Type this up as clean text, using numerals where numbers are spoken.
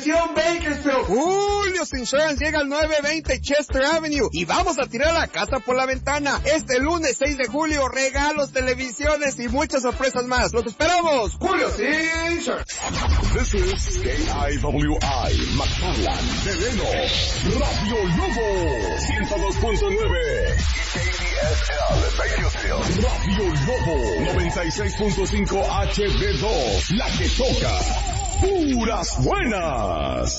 Atención Bakersfield. Julio's Insurance llega al 920 Chester Avenue y vamos a tirar la casa por la ventana. Este lunes 6 de julio, regalos, televisiones y muchas sorpresas más. ¡Los esperamos! Julio's Insurance. This is KIWI, McFarland, Delano, Radio Lobo, 102.9. KDSL, Bakersfield, Radio Lobo, 96.5 HD2, la que toca. Puras buenas.